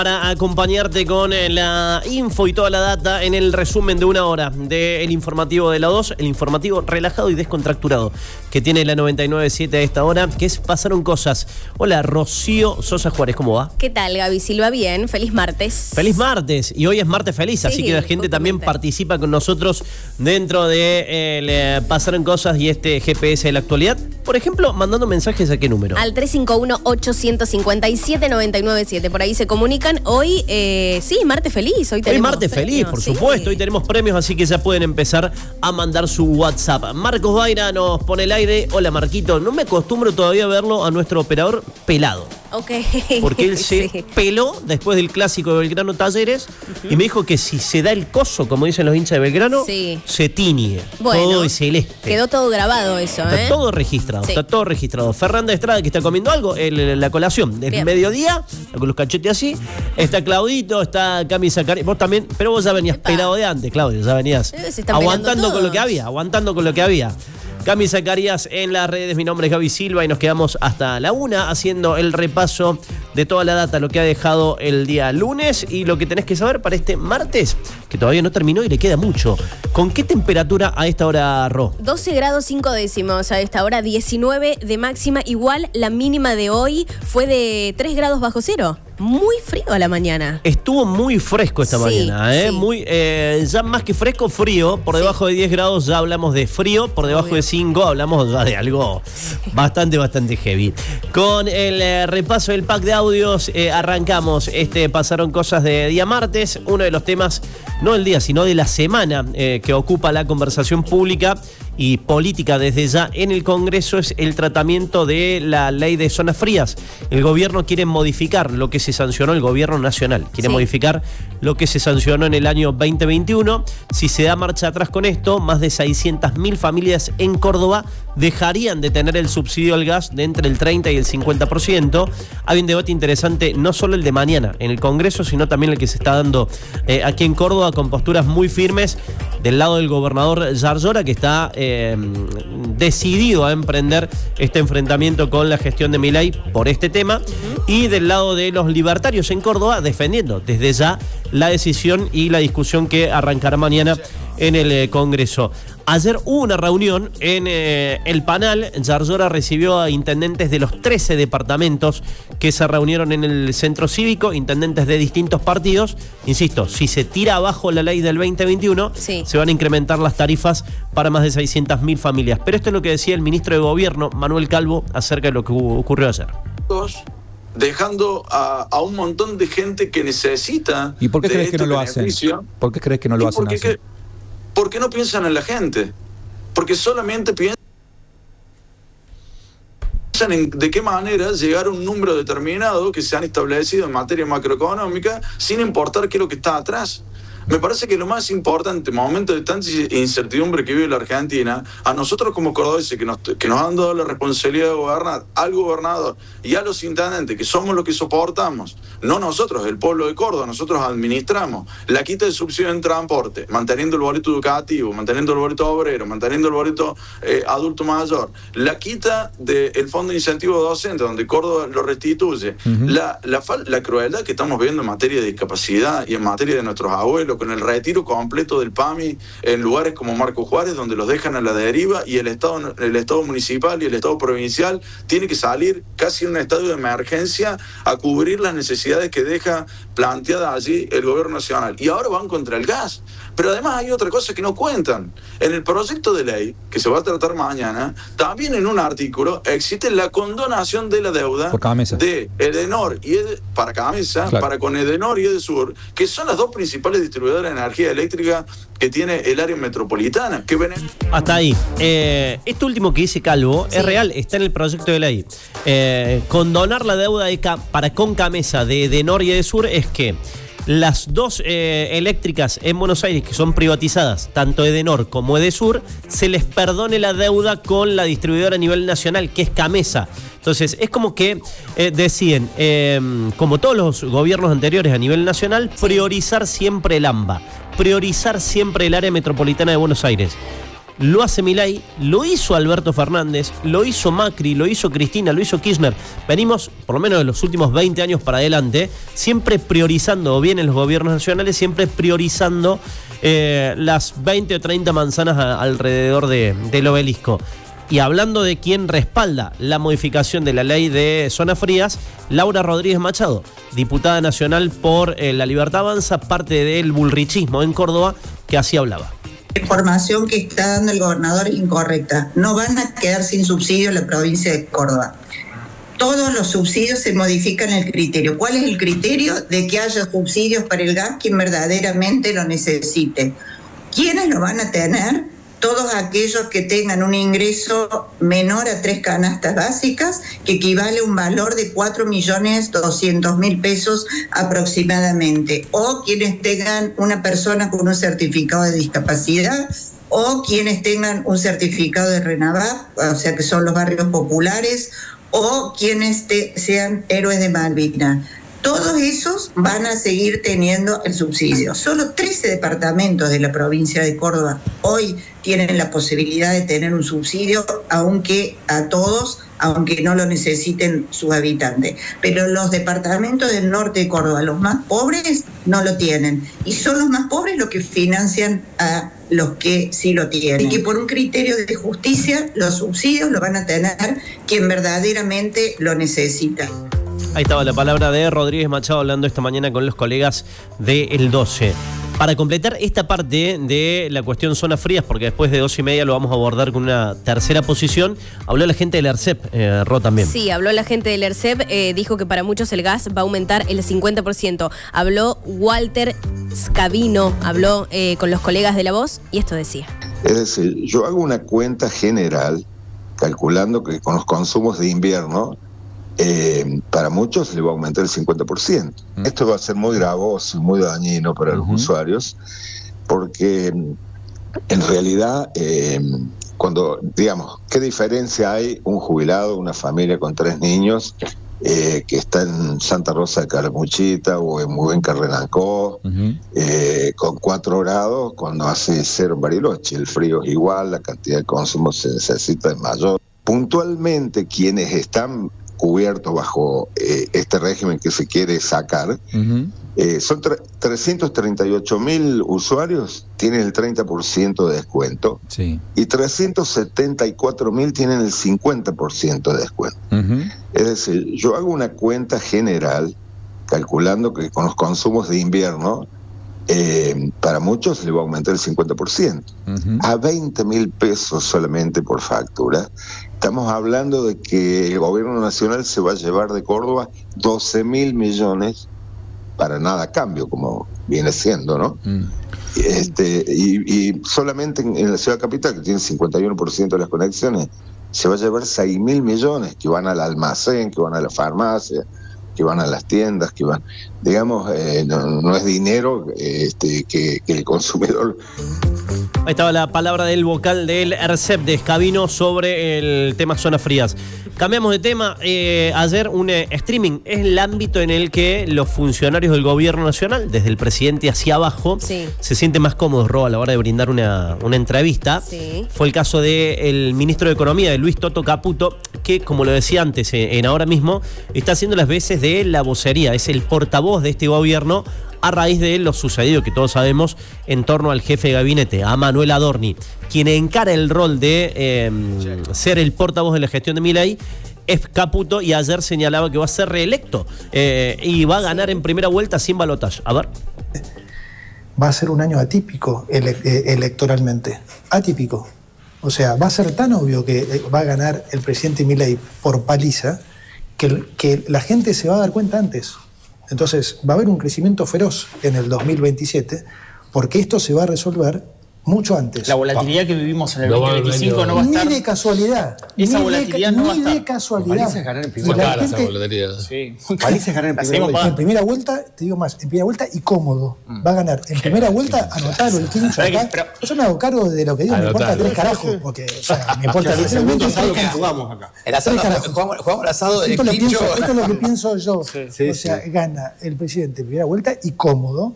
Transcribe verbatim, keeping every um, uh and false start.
Para acompañarte con la info y toda la data en el resumen de una hora del informativo de la dos, el informativo relajado y descontracturado que tiene la noventa y nueve punto siete a esta hora, que es Pasaron Cosas. Hola, Rocío Sosa Juárez, ¿cómo va? ¿Qué tal, Gaby Silva? Bien, feliz martes. Feliz martes, y hoy es martes feliz, sí, así que la gente justamente también participa con nosotros dentro de eh, Pasaron Cosas y este G P S de la actualidad. Por ejemplo, mandando mensajes ¿a qué número? Al tres cinco uno, ocho cinco siete, nueve nueve siete, por ahí se comunican. Hoy, eh, sí, martes feliz. Hoy, tenemos hoy martes premios, feliz, por sí. supuesto. Hoy tenemos premios, así que ya pueden empezar a mandar su WhatsApp. Marcos Baira nos pone el aire. Hola, Marquito. No me acostumbro todavía a verlo a nuestro operador pelado. Ok. Porque él se sí. peló después del clásico de Belgrano Talleres uh-huh. y me dijo que si se da el coso, como dicen los hinchas de Belgrano, sí. se tiñe. Bueno, todo es celeste. Quedó todo grabado eso, Está ¿eh? todo registrado, sí. está todo registrado. Fernanda Estrada, que está comiendo algo, el, la colación del Bien. mediodía, con los cachetes así. Está Claudito, está Cami Zacari. Vos también, pero vos ya venías Epa. pelado de antes, Claudio, ya venías aguantando con lo que había, aguantando con lo que había. Cami Zacarías en las redes, mi nombre es Gaby Silva y nos quedamos hasta la una haciendo el repaso de toda la data, lo que ha dejado el día lunes y lo que tenés que saber para este martes, que todavía no terminó y le queda mucho. ¿Con qué temperatura a esta hora, Ro? doce grados cinco décimos a esta hora, diecinueve de máxima, igual la mínima de hoy fue de tres grados bajo cero. Muy frío a la mañana. Estuvo muy fresco esta sí, mañana, ¿eh? Sí. Muy, eh, ya más que fresco, frío. Por sí. debajo de diez grados ya hablamos de frío. Por debajo Obvio. de cinco hablamos ya de algo bastante, bastante heavy. Con el eh, repaso del pack de audios eh, arrancamos este Pasaron Cosas de día martes. Uno de los temas, no del día, sino de la semana eh, que ocupa la conversación pública y política desde ya en el Congreso es el tratamiento de la ley de zonas frías. El gobierno quiere modificar lo que se sancionó, el gobierno nacional quiere sí. modificar lo que se sancionó en el año veinte veintiuno. Si se da marcha atrás con esto, más de seiscientas mil familias en Córdoba dejarían de tener el subsidio al gas de entre el treinta y el cincuenta por ciento. Hay un debate interesante, no solo el de mañana en el Congreso, sino también el que se está dando eh, aquí en Córdoba, con posturas muy firmes del lado del gobernador Yarlora, que está eh, decidido a emprender este enfrentamiento con la gestión de Milei por este tema, uh-huh. y del lado de los libertarios en Córdoba, defendiendo desde ya la decisión y la discusión que arrancará mañana en el eh, Congreso. Ayer hubo una reunión en eh, el Panal. Yarlora recibió a intendentes de los trece departamentos que se reunieron en el centro cívico, intendentes de distintos partidos. Insisto, si se tira abajo la ley del veinte veintiuno, sí. se van a incrementar las tarifas para más de seiscientas mil familias. Pero esto es lo que decía el ministro de Gobierno, Manuel Calvo, acerca de lo que ocurrió ayer. Dejando a, a un montón de gente que necesita. ¿Y por qué crees este que no lo hacen? ¿Por qué crees que no lo hacen así? Que, porque no piensan en la gente. Porque solamente piensan en de qué manera llegar a un número determinado que se han establecido en materia macroeconómica, sin importar qué es lo que está atrás. Me parece que lo más importante, en momentos de tanta incertidumbre que vive la Argentina, a nosotros como cordobeses que nos, que nos han dado la responsabilidad de gobernar, al gobernador y a los intendentes, que somos los que soportamos, no nosotros, el pueblo de Córdoba, nosotros administramos la quita de subsidio en transporte, manteniendo el boleto educativo, manteniendo el boleto obrero, manteniendo el boleto eh, adulto mayor, la quita del fondo de incentivo docente, donde Córdoba lo restituye, uh-huh. la, la, la crueldad que estamos viendo en materia de discapacidad y en materia de nuestros abuelos, con el retiro completo del P A M I en lugares como Marco Juárez, donde los dejan a la deriva, y el Estado, el Estado municipal y el Estado provincial tiene que salir casi en un estado de emergencia a cubrir las necesidades que deja planteada allí el gobierno nacional. Y ahora van contra el gas. Pero además hay otra cosa que no cuentan. En el proyecto de ley, que se va a tratar mañana, también en un artículo existe la condonación de la deuda de Edenor y Ed, para Camesa, claro. para con Edenor y Edesur, que son las dos principales distribuidoras de energía eléctrica que tiene el área metropolitana. Que ven... Hasta ahí. Eh, esto último que dice Calvo sí. es real, está en el proyecto de ley. Eh, condonar la deuda de, para con Camesa de Edenor y Edesur es que las dos eh, eléctricas en Buenos Aires que son privatizadas, tanto Edenor como Edesur, se les perdone la deuda con la distribuidora a nivel nacional, que es Camesa. Entonces, es como que eh, deciden, eh, como todos los gobiernos anteriores a nivel nacional, priorizar siempre el AMBA, priorizar siempre el área metropolitana de Buenos Aires. lo hace Milei, lo hizo Alberto Fernández, lo hizo Macri, lo hizo Cristina, lo hizo Kirchner. Venimos, por lo menos de los últimos veinte años para adelante, siempre priorizando, o bien en los gobiernos nacionales, siempre priorizando eh, las veinte o treinta manzanas a, alrededor de, del obelisco. Y hablando de quién respalda la modificación de la ley de zonas frías, Laura Rodríguez Machado, diputada nacional por eh, La Libertad Avanza, parte del bullrichismo en Córdoba, que así hablaba. La información que está dando el gobernador es incorrecta. No van a quedar sin subsidio en la provincia de Córdoba. Todos los subsidios se modifican el criterio. ¿Cuál es el criterio? De que haya subsidios para el gas quien verdaderamente lo necesite. ¿Quiénes lo van a tener? Todos aquellos que tengan un ingreso menor a tres canastas básicas, que equivale a un valor de cuatro millones doscientos mil pesos aproximadamente, o quienes tengan una persona con un certificado de discapacidad, o quienes tengan un certificado de RENAVAP, o sea que son los barrios populares, o quienes te, sean héroes de Malvinas. Todos esos van a seguir teniendo el subsidio. Solo trece departamentos de la provincia de Córdoba hoy tienen la posibilidad de tener un subsidio, aunque a todos, aunque no lo necesiten sus habitantes. Pero los departamentos del norte de Córdoba, los más pobres, no lo tienen. Y son los más pobres los que financian a los que sí lo tienen. Y que por un criterio de justicia, los subsidios los van a tener quien verdaderamente lo necesita. Ahí estaba la palabra de Rodríguez Machado hablando esta mañana con los colegas de El doce. Para completar esta parte de la cuestión zonas frías, porque después de dos y media lo vamos a abordar con una tercera posición, habló la gente del ERCEP, eh, Ro, también. Sí, habló la gente del ERCEP, eh, dijo que para muchos el gas va a aumentar el cincuenta por ciento. Habló Walter Scavino, habló eh, con los colegas de La Voz y esto decía. Es decir, yo hago una cuenta general, calculando que con los consumos de invierno, Eh, para muchos le va a aumentar el cincuenta por ciento. Mm. Esto va a ser muy gravoso y muy dañino para uh-huh. los usuarios, porque en realidad, eh, cuando, digamos, ¿qué diferencia hay un jubilado, una familia con tres niños, eh, que está en Santa Rosa de Calamuchita o en Mubenca Renancó, uh-huh. eh, con cuatro grados, cuando hace cero en Bariloche? El frío es igual, la cantidad de consumo se necesita es mayor. Puntualmente, quienes están cubierto bajo eh, este régimen que se quiere sacar, uh-huh. eh, son trescientos treinta y ocho mil usuarios, tienen el treinta por ciento de descuento, sí. y trescientos setenta y cuatro mil tienen el cincuenta por ciento de descuento. Uh-huh. Es decir, yo hago una cuenta general, calculando que con los consumos de invierno, eh, para muchos le va a aumentar el cincuenta por ciento. Uh-huh. A veinte mil pesos solamente por factura. Estamos hablando de que el gobierno nacional se va a llevar de Córdoba doce mil millones para nada a cambio, como viene siendo, ¿no? Mm. Este, y, y solamente en, en la ciudad capital, que tiene cincuenta y uno por ciento de las conexiones, se va a llevar seis mil millones que van al almacén, que van a la farmacia, que van a las tiendas, que van, digamos, eh, no, no es dinero este, que, que el consumidor... Ahí estaba la palabra del vocal del ERCEP de Scavino sobre el tema zonas frías. Cambiamos de tema. Eh, ayer un eh, streaming es el ámbito en el que los funcionarios del gobierno nacional, desde el presidente hacia abajo, sí. se sienten más cómodos, Ro, a la hora de brindar una, una entrevista. Sí. Fue el caso del ministro de Economía, de Luis Toto Caputo, que, como lo decía antes, eh, en ahora mismo, está haciendo las veces de la vocería. Es el portavoz de este gobierno a raíz de lo sucedido, que todos sabemos, en torno al jefe de gabinete, a Manuel Adorni, quien encara el rol de eh, ser el portavoz de la gestión de Milei, es Caputo, y ayer señalaba que va a ser reelecto eh, y va a ganar en primera vuelta sin balotaje. A ver. Va a ser un año atípico ele electoralmente. Atípico. O sea, va a ser tan obvio que va a ganar el presidente Milei por paliza que, que la gente se va a dar cuenta antes. Entonces va a haber un crecimiento feroz en el dos mil veintisiete porque esto se va a resolver mucho antes. La volatilidad que vivimos en el veinte veinticinco no va a estar... Ni de casualidad. Esa volatilidad no va a estar. Ni de casualidad. Parece ganar en primera vuelta. Esa volatilidad. Sí. Parece ganar en primera vuelta. En primera vuelta, te digo más, en primera vuelta y cómodo. Va a ganar en primera vuelta, anotarlo el quincho acá. Yo me hago cargo de lo que digo, me importa tres carajos. Porque, o sea, me importa tres segundos. Es lo que jugamos acá. El asado, jugamos, jugamos el asado del quincho. Esto es lo que pienso yo. O sea, gana el presidente en primera vuelta y cómodo.